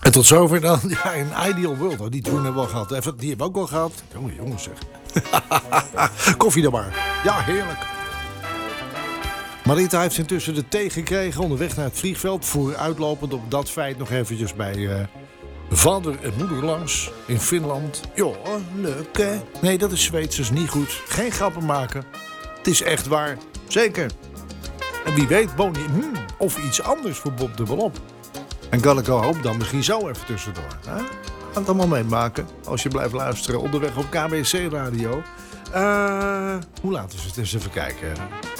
En tot zover dan een Ideal World. Oh, die toen hebben we al gehad. Even, die hebben we ook al gehad. Jongens zeg. Koffie dan maar. Ja, heerlijk. Marita heeft intussen de thee gekregen onderweg naar het vliegveld. Vooruitlopend op dat feit nog eventjes bij vader en moeder langs in Finland. Ja, leuk hè? Nee, dat is Zweeds, dus niet goed. Geen grappen maken. Het is echt waar. Zeker. En wie weet woon je of iets anders voor Bob dubbelop. En Gallico Hoop dan misschien zo even tussendoor. Hè? Ga het allemaal meemaken als je blijft luisteren onderweg op KBC Radio. Hoe laat is het? Eens even kijken.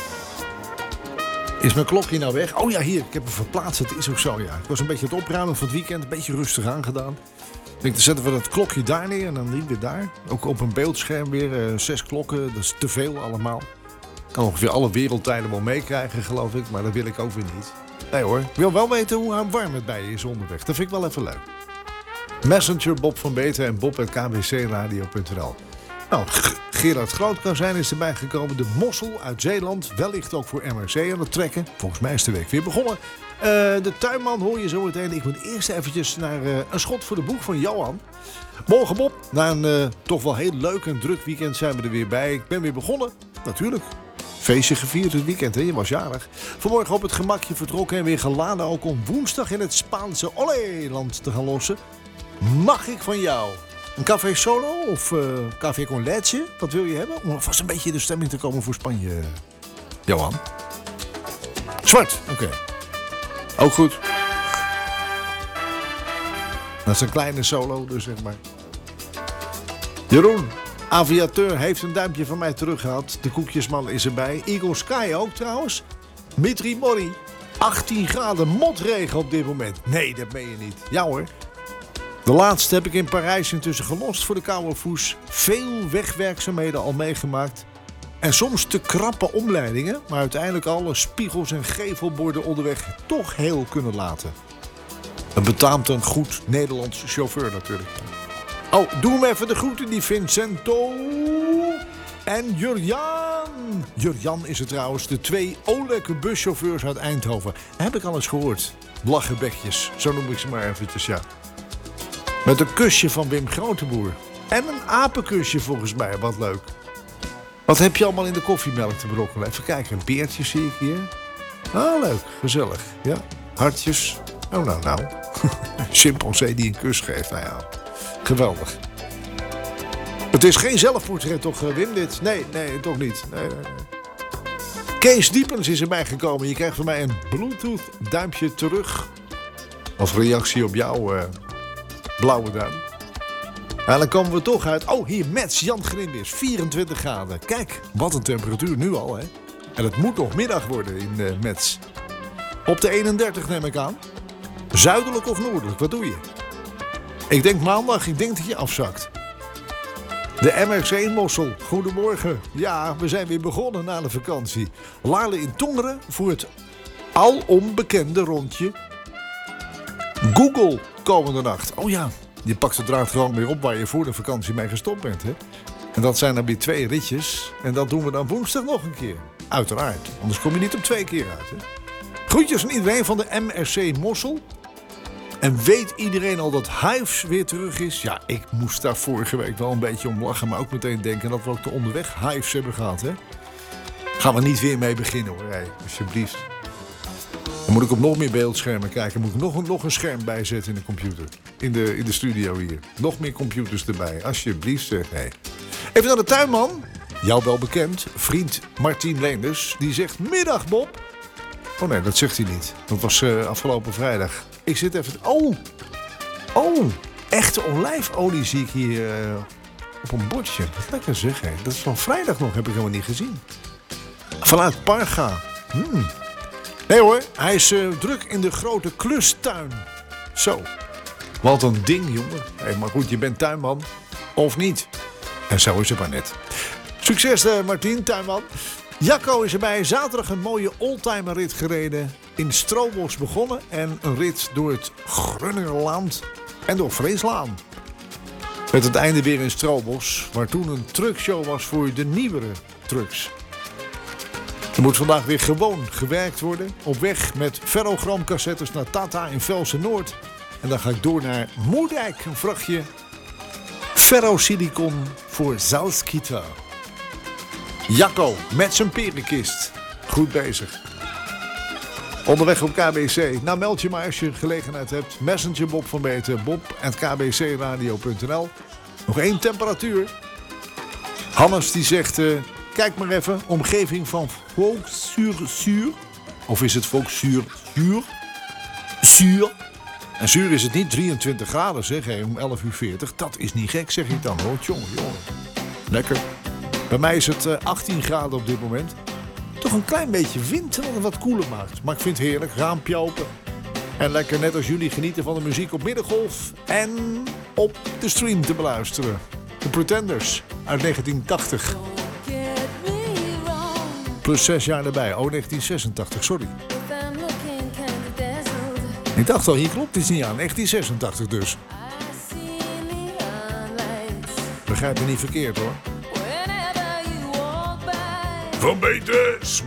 Is mijn klokje nou weg? Oh ja, hier. Ik heb hem verplaatst. Het is ook zo, ja. Ik was een beetje het opruimen van het weekend. Een beetje rustig aangedaan. Ik denk, dan zetten we dat klokje daar neer en dan niet weer daar. Ook op een beeldscherm weer 6 klokken. Dat is te veel allemaal. Ik kan ongeveer alle wereldtijden wel meekrijgen, geloof ik. Maar dat wil ik ook weer niet. Nee hoor. Ik wil wel weten hoe warm het bij je is onderweg. Dat vind ik wel even leuk. Messenger Bob van Beter en bob@kbcradio.nl. Nou, Gerard Grootkazijn is erbij gekomen. De mossel uit Zeeland. Wellicht ook voor MRC aan het trekken. Volgens mij is de week weer begonnen. De tuinman hoor je zo meteen. Ik moet eerst eventjes naar een schot voor de boeg van Johan. Morgen Bob. Na een toch wel heel leuk en druk weekend zijn we er weer bij. Ik ben weer begonnen. Natuurlijk. Feestje gevierd het weekend, hè? Je was jarig. Vanmorgen op het gemakje vertrokken en weer geladen ook om woensdag in het Spaanse Olé-land te gaan lossen. Mag ik van jou een café solo of café con leche? Wat wil je hebben? Om alvast een beetje in de stemming te komen voor Spanje, Johan. Zwart, oké. Ook goed. Dat is een kleine solo, dus zeg maar. Jeroen, aviateur, heeft een duimpje van mij teruggehad. De koekjesman is erbij. Eagle Sky ook trouwens. Mitri Mori. 18 graden motregen op dit moment. Nee, dat meen je niet. Ja hoor. De laatste heb ik in Parijs intussen gelost voor de koude voes. Veel wegwerkzaamheden al meegemaakt. En soms te krappe omleidingen. Maar uiteindelijk alle spiegels en gevelborden onderweg toch heel kunnen laten. Het betaamt een goed Nederlandse chauffeur natuurlijk. Oh, doe hem even de groeten, die Vincento en Jurjan. Jurjan is het trouwens, de 2 olijke buschauffeurs uit Eindhoven. Heb ik al eens gehoord. Lachenbekjes, zo noem ik ze maar eventjes, ja. Met een kusje van Wim Groteboer. En een apenkusje volgens mij, wat leuk. Wat heb je allemaal in de koffiemelk te brokkelen? Even kijken, een beertje zie ik hier. Ah, leuk, gezellig, ja. Hartjes. Oh, nou. Chimpansee die een kus geeft, nou ja. Geweldig. Het is geen zelfportret toch, Wim, dit? Nee, toch niet. Nee. Kees Diepens is erbij gekomen. Je krijgt van mij een Bluetooth duimpje terug. Als reactie op jouw blauwe duim. En dan komen we toch uit. Oh, hier, Mets, Jan Grimbis. 24 graden. Kijk, wat een temperatuur nu al, hè. En het moet nog middag worden in Mets. Op de 31 neem ik aan. Zuidelijk of noordelijk, wat doe je? Ik denk maandag, ik denk dat je afzakt. De MRC-mossel, goedemorgen. Ja, we zijn weer begonnen na de vakantie. Laarle in Tongeren voor het alom bekende rondje Google komende nacht. Oh ja, je pakt de draad gewoon weer op waar je voor de vakantie mee gestopt bent, hè? En dat zijn dan weer 2 ritjes. En dat doen we dan woensdag nog een keer. Uiteraard, anders kom je niet op 2 keer uit, hè? Groetjes aan iedereen van de MRC-mossel. En weet iedereen al dat Hives weer terug is? Ja, ik moest daar vorige week wel een beetje om lachen. Maar ook meteen denken dat we ook de onderweg Hives hebben gehad, hè? Gaan we niet weer mee beginnen, hoor. Hey, alsjeblieft. Dan moet ik op nog meer beeldschermen kijken. Moet ik nog een scherm bijzetten in de computer. In de studio hier. Nog meer computers erbij. Alsjeblieft, zeg. Hey. Even naar de tuinman. Jou wel bekend. Vriend Martien Leenders. Die zegt, middag Bob. Oh nee, dat zegt hij niet. Dat was afgelopen vrijdag. Ik zit even... Oh, echte olijfolie zie ik hier op een bordje. Wat lekker zeg, hè. Dat is van vrijdag nog, heb ik helemaal niet gezien. Vanuit Parga. Nee hoor, hij is druk in de grote klustuin. Zo. Wat een ding, jongen. Hey, maar goed, je bent tuinman. Of niet. En zo is het maar net. Succes, Martien, tuinman. Jacco is erbij. Zaterdag een mooie oldtimer rit gereden. In Stroobos begonnen. En een rit door het Grunningerland en door Vreeslaan. Met het einde weer in Stroobos. Waar toen een truckshow was voor de nieuwere trucks. Er moet vandaag weer gewoon gewerkt worden. Op weg met ferrogramcassettes naar Tata in Velsen-Noord. En En dan ga ik door naar Moerdijk. Een vrachtje ferrosilicon voor Salzgitter. Jacco met zijn perenkist. Goed bezig. Onderweg op KBC. Nou, meld je maar als je gelegenheid hebt. Messenger Bob van Beeten. bob@kbcradio.nl. Nog 1 temperatuur. Hannes die zegt... kijk maar even. Omgeving van Vaux-sur-Sur. Of is het Vaux-sur-Sur? Sur. En zuur is het niet. 23 graden zeg. Om 11:40. Dat is niet gek zeg ik dan hoor. Jongen. Lekker. Bij mij is het 18 graden op dit moment. Toch een klein beetje wind dat het wat koeler maakt. Maar ik vind het heerlijk. Raampje open. En lekker net als jullie genieten van de muziek op Middengolf. En op de stream te beluisteren. The Pretenders uit 1980. Plus 6 jaar erbij. 1986, sorry. Ik dacht al, hier klopt iets niet aan. 1986 dus. Begrijp me niet verkeerd hoor. Van Beeten.